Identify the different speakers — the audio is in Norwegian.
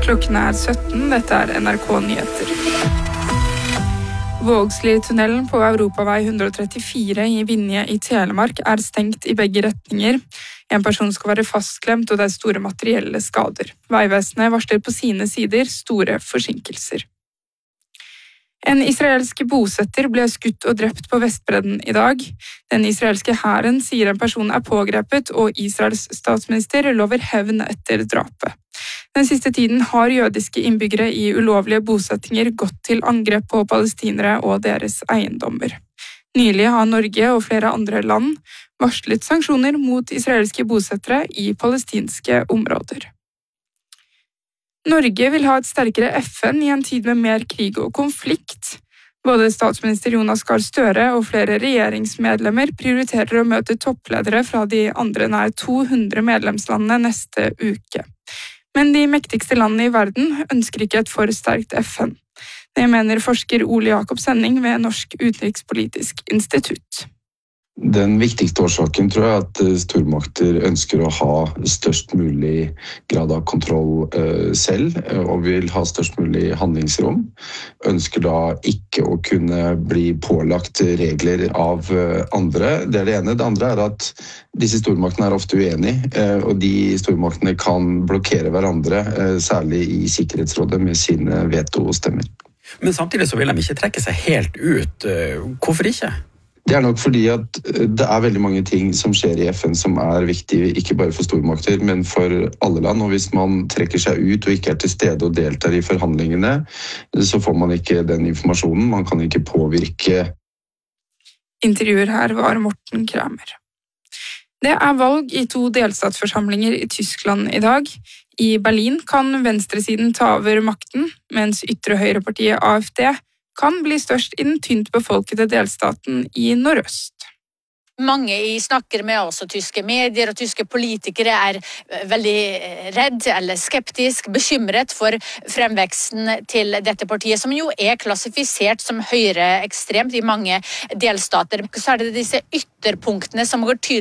Speaker 1: Klokken 17, dette NRK Nyheter. Vågsli-tunnelen på Europavei 134 i Vinje i Telemark stengt i begge retninger. En person skal være fastklemt, og det store materielle skader. Veivesenet varsler på sine sider store forsinkelser. En israelsk bosetter ble skutt og drept på Vestbredden i dag. Den israelske hæren sier en person pågrepet, og Israels statsminister lover hevn etter drapet. Den siste tiden har jødiske innbyggere i ulovlige bosettinger gått til angrep på palestinere og deres eiendommer. Nylig har Norge og flere andre land varslet sanksjoner mot israelske bosettere i palestinske områder. Norge vil ha et sterkere FN i en tid med mer krig og konflikt. Både statsminister Jonas Gahr Støre og flere regjeringsmedlemmer prioriterer å møte toppledere fra de andre nær 200 medlemslandene neste uke. Men de mektigste landene i verden ønsker ikke et for sterkt FN. Det mener forsker Ole Jakob Senning ved Norsk Utenrikspolitisk Institutt.
Speaker 2: Den viktigste årsaken tror jeg at stormakter ønsker å ha størst mulig grad av kontroll selv, og vil ha størst mulig handlingsrom. Ønsker da ikke å kunne bli pålagt regler av andre. Det det ene. Det andre at disse stormaktene ofte uenige, og de stormaktene kan blokkere hverandre, særlig i Sikkerhetsrådet med sine veto-stemmer.
Speaker 3: Men samtidig så vil de ikke trekke seg helt ut. Hvorfor ikke?
Speaker 2: Det nok fordi at det veldig mange ting som skjer i FN som viktige, ikke bare for stormakter, men for alle land. Og hvis man trekker seg ut og ikke til stede og deltar i forhandlingene, så får man ikke den informasjonen, man kan ikke påvirke.
Speaker 1: Intervjuer her var Morten Kramer. Det valg i 2 delstatsforsamlinger i Tyskland i dag. I Berlin kan venstresiden ta over makten, mens ytre høyrepartiet AfD kan bli størst i den tynt befolkede delstaten i nordøst.
Speaker 4: Mange snakker med også tyske medier og tyske politikere veldig redd eller skeptisk, bekymret for fremveksten til dette partiet, som jo klassifisert som høyreekstremt i mange delstater. Så det disse ytterpunktene som går tydelig